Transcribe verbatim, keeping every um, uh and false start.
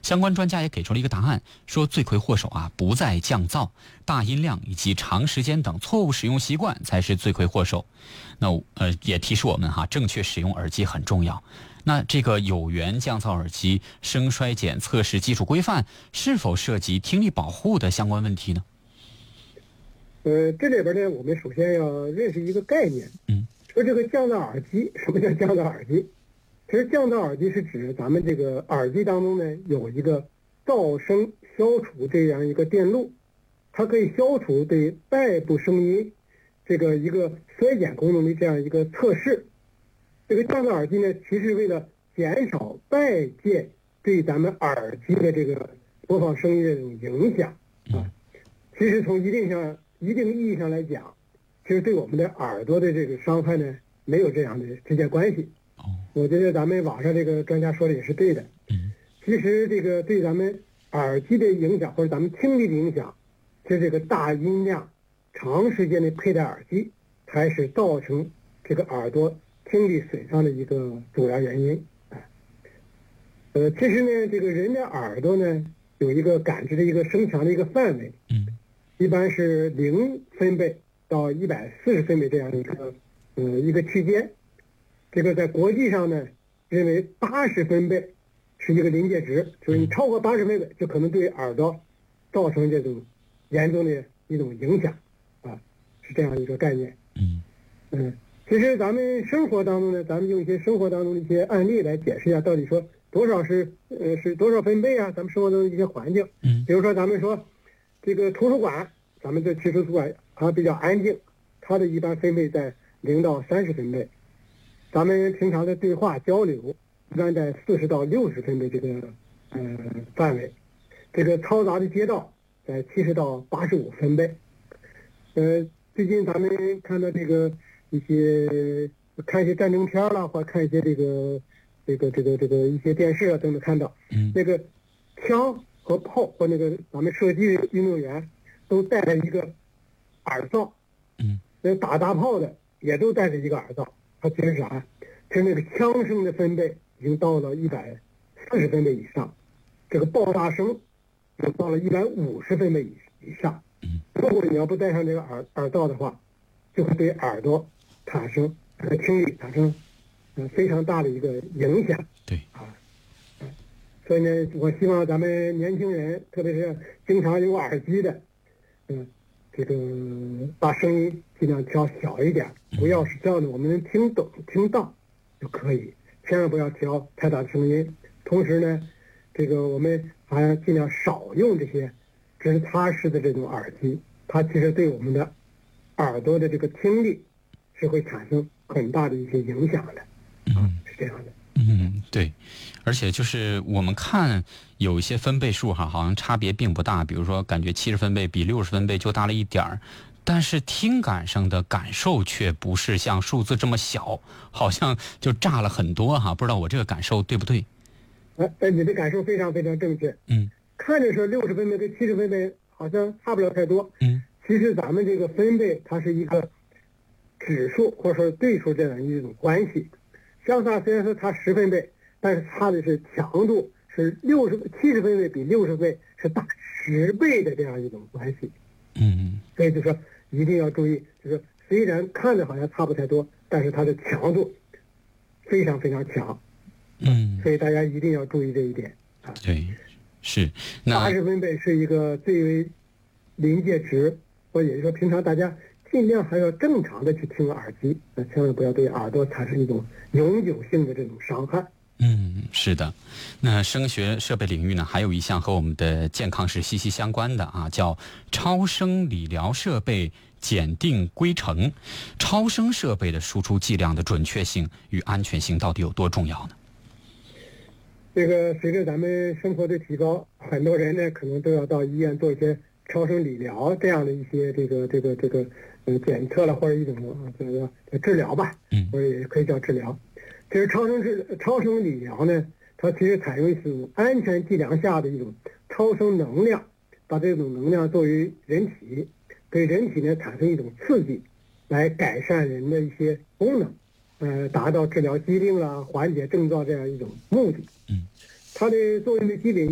相关专家也给出了一个答案，说罪魁祸首啊不在降噪，大音量以及长时间等错误使用习惯才是罪魁祸首。那呃也提示我们哈，正确使用耳机很重要。那这个有源降噪耳机声衰减测试基础规范是否涉及听力保护的相关问题呢？ 呃，这里边呢，我们首先要认识一个概念， 嗯， 说这个降噪耳机，什么叫降噪耳机？其实降噪耳机是指咱们这个耳机当中呢有一个噪声消除这样一个电路，它可以消除对外部声音这个一个衰减功能的这样一个测试。这个降噪耳机呢，其实为了减少外界对咱们耳机的这个播放声音的这种影响啊，其实从一定上一定意义上来讲，其实对我们的耳朵的这个伤害呢没有这样的直接关系。我觉得咱们网上这个专家说的也是对的。其实这个对咱们耳机的影响或者咱们听力的影响，是这个大音量、长时间的佩戴耳机，才是造成这个耳朵听力损伤的一个主要原因。呃，其实呢，这个人的耳朵呢有一个感知的一个声强的一个范围，一般是零分贝到一百四十分贝这样一个呃一个区间。这个在国际上呢，认为八十分贝是一个临界值，就是你超过八十分贝，就可能对耳朵造成这种严重的一种影响，啊，是这样一个概念。 嗯嗯，其实咱们生活当中呢，咱们用一些生活当中的一些案例来解释一下，到底说多少是呃是多少分贝啊？咱们生活中的一些环境， 嗯， 比如说咱们说这个图书馆，咱们这去图书馆它比较安静，它的一般分贝在零到三十分贝。咱们平常的对话交流一般在四十到六十分贝这个呃范围，这个嘈杂的街道在七十到八十五分贝。呃，最近咱们看到这个一些看一些战争片了，或看一些这个这个这个这个一些电视啊等等，看到， 嗯， 那个枪和炮和那个咱们射击运动员都带着一个耳罩， 嗯， 那打大炮的也都带着一个耳罩。它其实是啥？其实那个枪声的分贝已经到了一百四十分贝以上，这个爆炸声就到了一百五十分贝以以上。如果你要不戴上这个耳耳罩的话，就会对耳朵产生这个听力产生呃非常大的一个影响。 对啊，所以呢，我希望咱们年轻人，特别是经常有耳机的，嗯。这个把声音尽量调小一点，不要是这样的，我们能听懂听到就可以，千万不要调太大的声音。同时呢，这个我们还要尽量少用这些直插式的这种耳机，它其实对我们的耳朵的这个听力是会产生很大的一些影响的。 嗯， 是这样的。 嗯，对，而且就是我们看有一些分贝数哈，好像差别并不大，比如说感觉七十分贝比六十分贝就大了一点儿，但是听感上的感受却不是像数字这么小，好像就差了很多哈，不知道我这个感受对不对？ 哎，哎，你的感受非常非常正确。 嗯， 看着说六十分贝跟七十分贝好像差不了太多。 嗯， 其实咱们这个分贝它是一个指数或者说对数这样一种关系。相差虽然说差十分贝，但是差的是强度，是六十七十分贝比六十倍是大十倍的这样一种关系。 嗯， 所以就说一定要注意，就是虽然看着好像差不太多，但是它的强度非常非常强。 嗯， 所以大家一定要注意这一点啊。 对，是那八十分贝是一个最为临界值，或者也就是说平常大家尽量还要正常的去听耳机，那千万不要对耳朵产生一种永久性的这种伤害。 嗯，是的。那声学设备领域呢，还有一项和我们的健康是息息相关的啊，叫超声理疗设备检定规程。超声设备的输出剂量的准确性与安全性到底有多重要呢？ 这个随着咱们生活的提高，很多人呢可能都要到医院做一些超声理疗这样的一些这个这个这个呃检测了，或者一种这个治疗吧， 嗯， 或者也可以叫治疗。其实超声治超声理疗呢，它其实采用一种安全剂量下的一种超声能量，把这种能量作为人体，对人体呢产生一种刺激，来改善人的一些功能，呃，达到治疗疾病啦、缓解症状这样一种目的。 嗯， 它的作用的基本